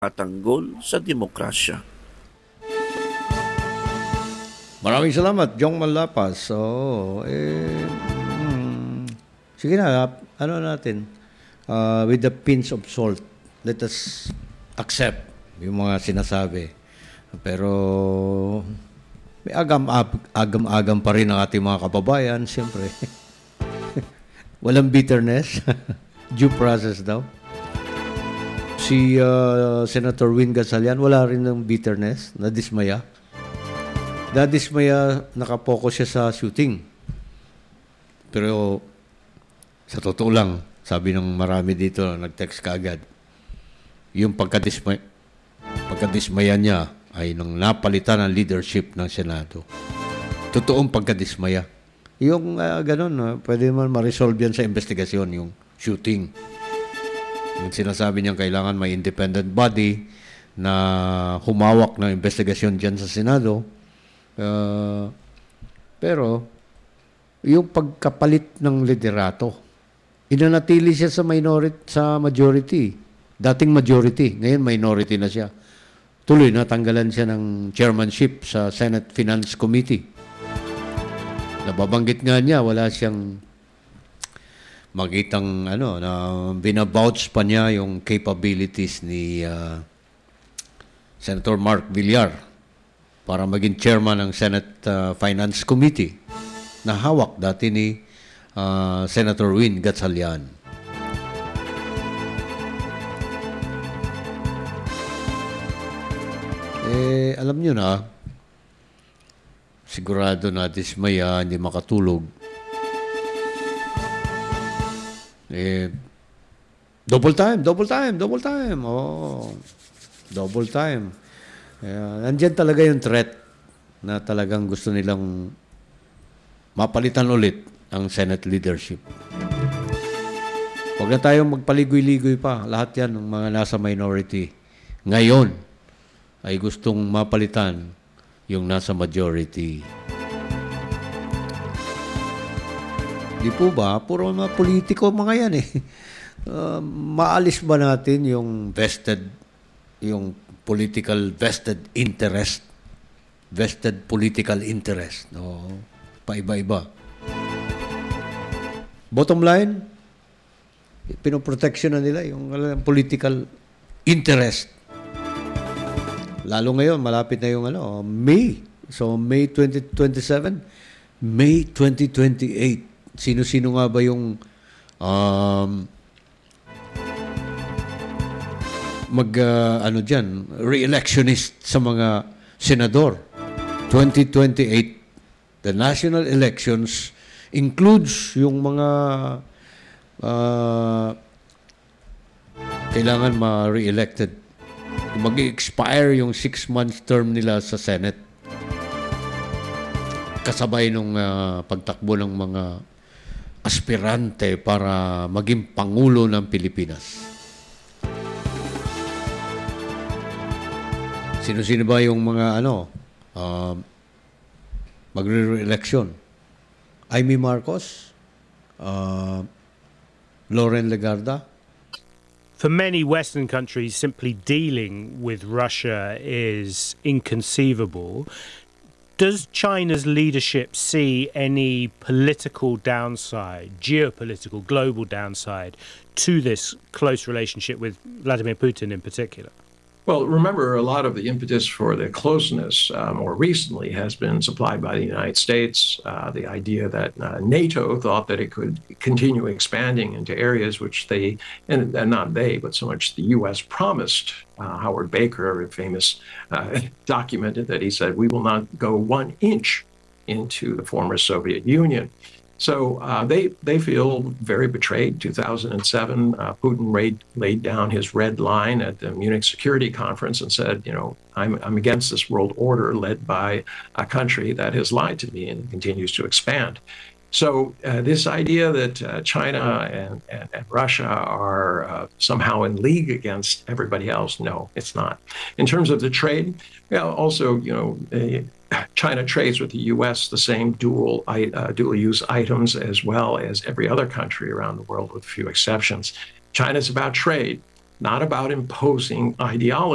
tatanggol sa demokrasya. Maraming salamat, Jong Malapas. Sige na, ano natin, with the pinch of salt, let us accept yung mga sinasabi. Pero may agam-agam pa rin ang ating mga kababayan, siyempre. Walang bitterness. Due process daw. Si Senator Win Gatchalian, wala rin ng bitterness, nadismaya. Nadismaya, nakapokus siya sa shooting. Pero sa totoo lang, sabi ng marami dito, nag-text kaagad, yung pagkadismaya niya ay nang napalitan ang leadership ng Senado. Totoong pagkadismaya. Yung ganun, pwede man ma-resolve yan sa investigasyon, yung shooting. Yung sinasabi niya kailangan may independent body na humawak ng investigasyon dyan sa Senado. Pero yung pagkapalit ng liderato, inanatili siya sa majority. Dating majority, ngayon minority na siya. Tuloy natanggalan siya ng chairmanship sa Senate Finance Committee. Nababanggit nga niya, wala siyang makitang na binabouch pa niya yung capabilities ni Senator Mark Villar para maging chairman ng Senate Finance Committee na hawak dati ni Senator Win Gatchalian. Alam nyo na, sigurado na dismaya, hindi makatulog. Double time. Oh, double time. Nandiyan talaga yung threat na talagang gusto nilang mapalitan ulit ang Senate leadership. Huwag na tayong magpaligoy-ligoy pa. Lahat yan ng mga nasa minority. Ngayon ay gustong mapalitan yung nasa majority. Di po ba? Puro mga politiko mga yan eh. Maalis ba natin yung political vested political interest. No, paiba-iba. Bottom line, pinoprotection na nila yung political interest. Lalo ngayon, malapit na yung May. So, May 2027, May 2028. Sino-sino nga ba yung re-electionist sa mga senador. 2028, the national elections includes yung mga kailangan ma-re-elected. Mag-expire yung 6-month term nila sa Senate. Kasabay nung pagtakbo ng mga aspirante para maging Pangulo ng Pilipinas. Sino-sino ba yung mga magre-election? Amy Marcos, Lauren Legarda. For many Western countries, simply dealing with Russia is inconceivable. Does China's leadership see any political downside, geopolitical, global downside to this close relationship with Vladimir Putin in particular? Well, remember, a lot of the impetus for the closeness more recently has been supplied by the United States. The idea that NATO thought that it could continue expanding into areas which they, and not they, but so much the U.S. promised. Howard Baker, a famous documented that he said, "We will not go 1 inch into the former Soviet Union." So they feel very betrayed. 2007, Putin laid down his red line at the Munich Security Conference and said, I'm against this world order led by a country that has lied to me and continues to expand. So this idea that China and Russia are somehow in league against everybody else, no, it's not. In terms of the trade, also, China trades with the U.S. the same dual-use items as well as every other country around the world, with a few exceptions. China's about trade, not about imposing ideology.